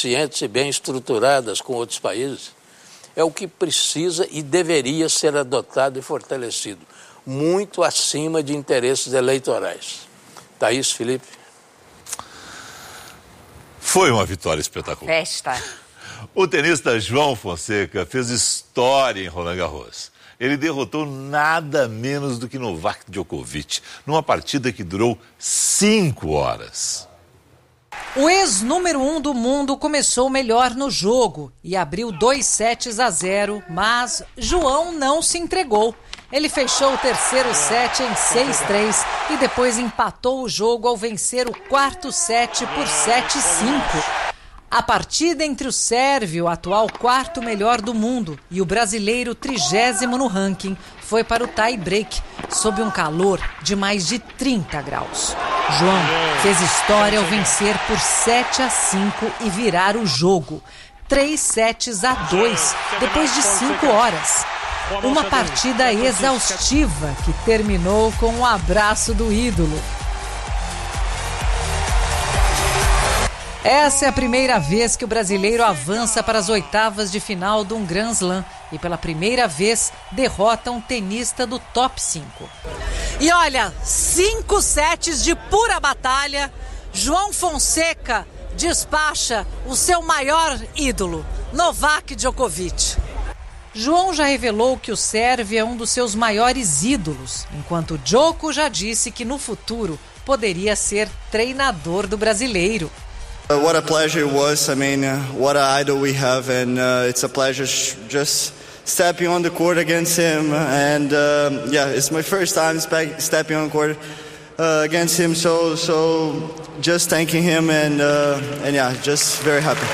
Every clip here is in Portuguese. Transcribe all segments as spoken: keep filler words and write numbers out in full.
eficientes e bem estruturadas com outros países, é o que precisa e deveria ser adotado e fortalecido, muito acima de interesses eleitorais. Thaís, Felipe? Foi uma vitória espetacular. Festa. O tenista João Fonseca fez história em Roland Garros. Ele derrotou nada menos do que Novak Djokovic, numa partida que durou cinco horas. O ex-número um do mundo começou melhor no jogo e abriu dois sets a zero, mas João não se entregou. Ele fechou o terceiro set em seis a três e depois empatou o jogo ao vencer o quarto set por sete a cinco. A partida entre o sérvio, atual quarto melhor do mundo, e o brasileiro trigésimo no ranking, foi para o tie-break, sob um calor de mais de trinta graus. João fez história ao vencer por sete a cinco e virar o jogo. Três sets a dois, depois de cinco horas. Uma partida exaustiva que terminou com um abraço do ídolo. Essa é a primeira vez que o brasileiro avança para as oitavas de final de um Grand Slam e pela primeira vez derrota um tenista do top cinco. E olha, cinco sets de pura batalha, João Fonseca despacha o seu maior ídolo, Novak Djokovic. João já revelou que o sérvio é um dos seus maiores ídolos, enquanto Djoko já disse que no futuro poderia ser treinador do brasileiro. Uh, what a pleasure it was. I mean, uh, what an idol we have, and uh, it's a pleasure sh- just stepping on the court against him. And uh, yeah, it's my first time spe- stepping on the court uh, against him. So, so just thanking him, and uh, and yeah, just very happy.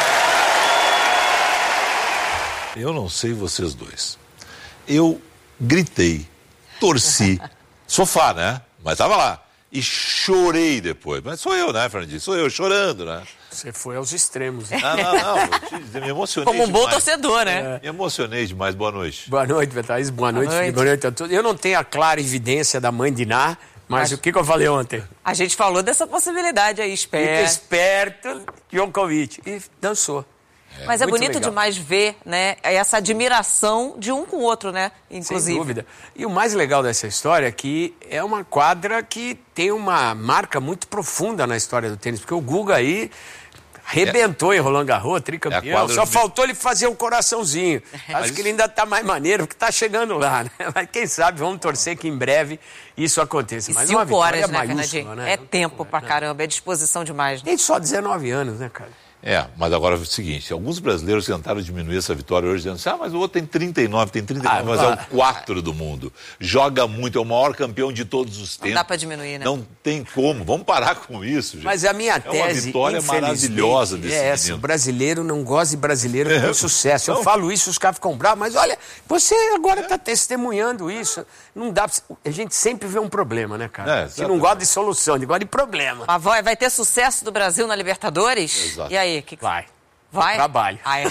Eu não sei vocês dois. Eu gritei, torci, sofá, né? Mas tava lá. E chorei depois. Mas sou eu, né, Fernandinho? Sou eu, chorando, né? Você foi aos extremos. Não, não, não. Eu te, me emocionei Como um bom demais. torcedor, né? Me emocionei demais. Boa noite. Boa noite, Thaís. Boa noite. Boa noite. Boa noite a todos. Eu não tenho a clara evidência da mãe de Ná, mas, mas o que, que eu falei ontem? A gente falou dessa possibilidade aí, esperto. Fica esperto, Djokovic. E dançou. É, Mas é bonito legal. demais ver, né, essa admiração de um com o outro, né, inclusive. Sem dúvida. E o mais legal dessa história é que é uma quadra que tem uma marca muito profunda na história do tênis, porque o Guga aí arrebentou é. em Roland Garros, tricampeão, é só de... faltou ele fazer um coraçãozinho. É. Acho Mas... que ele ainda está mais maneiro, porque está chegando lá, né? Mas quem sabe, vamos torcer que em breve isso aconteça. E Mas cinco uma vitória horas, né, Fernandinho? Né? É tempo pra caramba, é disposição demais. Né? Tem só dezenove anos, né, cara? É, mas agora é o seguinte, alguns brasileiros tentaram diminuir essa vitória hoje, dizendo assim, ah, mas o outro tem trinta e nove, tem trinta e nove, ah, mas ah, é o quatro do mundo. Joga muito, é o maior campeão de todos os tempos. Não dá pra diminuir, né? Não tem como, vamos parar com isso, gente. Mas a minha tese, é uma vitória maravilhosa desse é essa, menino. O brasileiro não gosta de brasileiro com é. sucesso. Eu não. falo isso, os caras ficam bravos, mas olha, você agora está é. testemunhando isso. Não dá pra... A gente sempre vê um problema, né, cara? É, você não gosta de solução, de gosta de problema. Mas vai, vai ter sucesso do Brasil na Libertadores? Exato. E aí, que... Vai. Vai? Trabalho. Ai.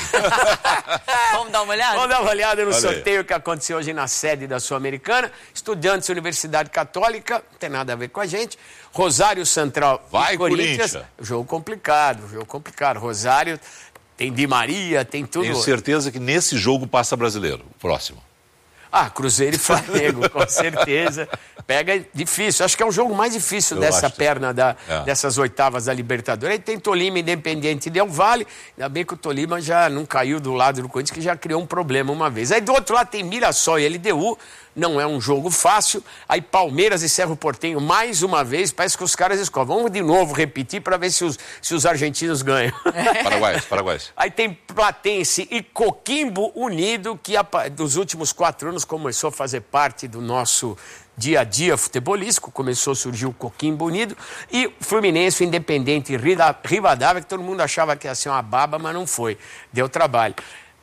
Vamos dar uma olhada? Vamos dar uma olhada no Olha sorteio aí. que aconteceu hoje na sede da Sul-Americana. Estudiantes Universidade Católica, não tem nada a ver com a gente. Rosário Central Vai, e Corinthians. Corinthians. Jogo complicado, jogo complicado. Rosário tem Di Maria, tem tudo. Tenho certeza que nesse jogo passa brasileiro. Próximo. Ah, Cruzeiro e Flamengo, com certeza. Pega difícil. Acho que é o jogo mais difícil Eu dessa acho perna da, é. dessas oitavas da Libertadores. Aí tem Tolima, Independiente e Del Valle. Ainda bem que o Tolima já não caiu do lado do Corinthians, que já criou um problema uma vez. Aí do outro lado tem Mirassol e L D U. Não é um jogo fácil. Aí Palmeiras e Cerro Porteño, mais uma vez, parece que os caras escolam. Vamos de novo repetir para ver se os, se os argentinos ganham. Paraguaios, paraguaios. Aí tem Platense e Coquimbo Unido, que dos últimos quatro anos começou a fazer parte do nosso dia a dia futebolístico. Começou a surgir o Coquimbo Unido. E Fluminense, Independente e Rivadavia, que todo mundo achava que ia ser uma baba, mas não foi. Deu trabalho.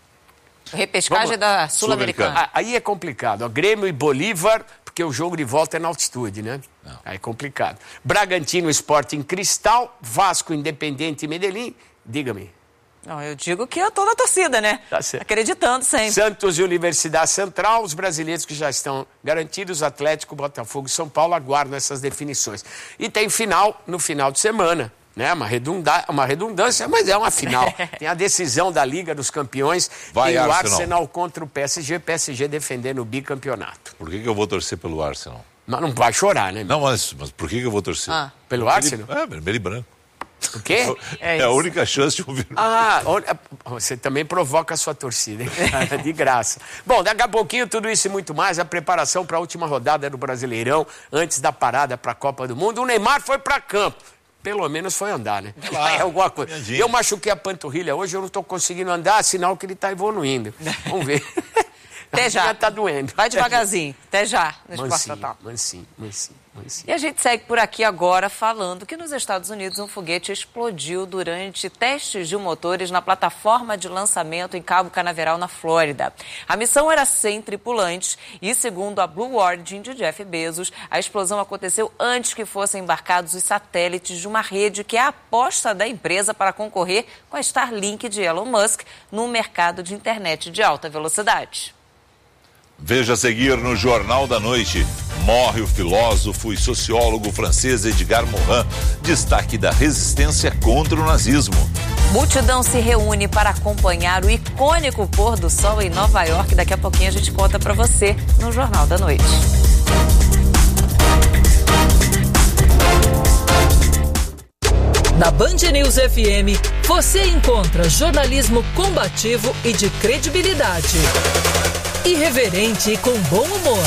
Repescagem Vamos. da Sul-Americana. Aí é complicado. Ó, Grêmio e Bolívar, porque o jogo de volta é na altitude, né? Não. Aí é complicado. Bragantino, Sporting Cristal, Vasco, Independente e Medellín. Diga-me. Não, eu digo que eu tô na torcida, né? Tá certo. Acreditando sempre. Santos e Universidade Central, os brasileiros que já estão garantidos, Atlético, Botafogo e São Paulo aguardam essas definições. E tem final no final de semana. né? Uma, redunda, uma redundância, mas é uma final. Tem a decisão da Liga dos Campeões. Vai, tem o Arsenal. Arsenal contra o P S G, P S G defendendo o bicampeonato. Por que, que eu vou torcer pelo Arsenal? Mas não vai chorar, né? Não, mas, mas por que, que eu vou torcer? Ah. Pelo Vermelho- Arsenal? É, vermelho e branco. O quê? É, a única chance de um vermelho. Ah, olha, você também provoca a sua torcida, hein? De graça. Bom, daqui a pouquinho tudo isso e muito mais, a preparação para a última rodada do Brasileirão, antes da parada para a Copa do Mundo. O Neymar foi para campo. Pelo menos foi andar, né? Claro. É alguma coisa. Entendi. Eu machuquei a panturrilha hoje, eu não estou conseguindo andar, sinal que ele está evoluindo. Vamos ver. Até já. Tá doendo. Vai devagarzinho. Até já. No Esporte Mansinho, Total. mansinho, mansinho, mansinho. E a gente segue por aqui agora falando que nos Estados Unidos um foguete explodiu durante testes de motores na plataforma de lançamento em Cabo Canaveral, na Flórida. A missão era sem tripulantes e, segundo a Blue Origin de Jeff Bezos, a explosão aconteceu antes que fossem embarcados os satélites de uma rede que é a aposta da empresa para concorrer com a Starlink de Elon Musk no mercado de internet de alta velocidade. Veja a seguir no Jornal da Noite. Morre o filósofo e sociólogo francês Edgar Morin, destaque da resistência contra o nazismo. Multidão se reúne para acompanhar o icônico pôr do sol em Nova York. Daqui a pouquinho a gente conta para você no Jornal da Noite. Na Band News F M, você encontra jornalismo combativo e de credibilidade. Irreverente e com bom humor.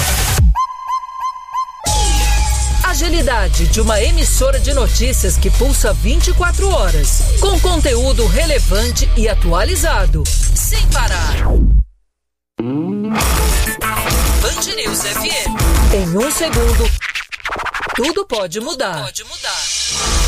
Agilidade de uma emissora de notícias que pulsa vinte e quatro horas, com conteúdo relevante e atualizado, sem parar. Band News F M. Em um segundo, tudo pode mudar. Pode mudar.